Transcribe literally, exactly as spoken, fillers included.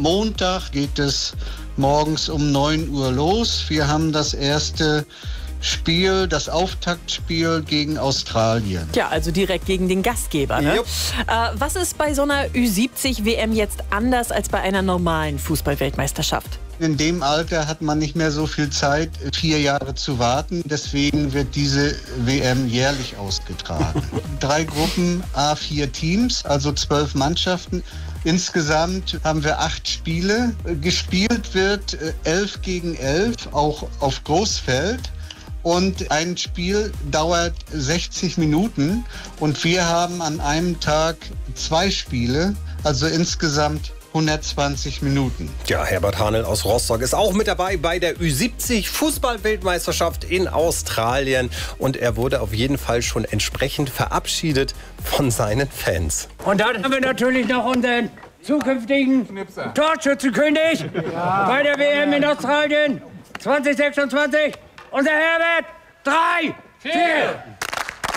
Montag geht es morgens um neun Uhr los. Wir haben das erste Spiel, das Auftaktspiel gegen Australien. Ja, also direkt gegen den Gastgeber. Ne? Äh, was ist bei so einer Ü siebzig W M jetzt anders als bei einer normalen Fußball-Weltmeisterschaft? In dem Alter hat man nicht mehr so viel Zeit, vier Jahre zu warten. Deswegen wird diese W M jährlich ausgetragen. Drei Gruppen, a vier Teams, also zwölf Mannschaften. Insgesamt haben wir acht Spiele. Gespielt wird elf gegen elf, auch auf Großfeld. Und ein Spiel dauert sechzig Minuten. Und wir haben an einem Tag zwei Spiele, also insgesamt hundertzwanzig Minuten. Ja, Herbert Hanel aus Rostock ist auch mit dabei bei der Ü siebzig Fußball-Weltmeisterschaft in Australien. Und er wurde auf jeden Fall schon entsprechend verabschiedet von seinen Fans. Und dann haben wir natürlich noch unseren zukünftigen Torschützenkönig ja. bei der W M in Australien zwanzig sechsundzwanzig. Unser Herbert, drei, vier,